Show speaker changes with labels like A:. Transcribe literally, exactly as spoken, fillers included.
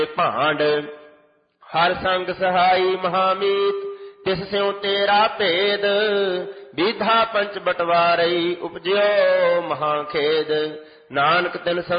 A: ਭਾਂਡ। ਹਰ ਸੰਗ ਸਹਾਈ ਮਹਾਮੀਤ ਤਿਸ ਸਿਉ ਤੇਰਾ ਭੇਦ। ਬੀਧਾ ਪੰਚ ਬਟਵਾਰਈ ਉਪਜਿਓ ਮਹਾ ਖੇਦ। ਨਾਨਕ ਤਿਨ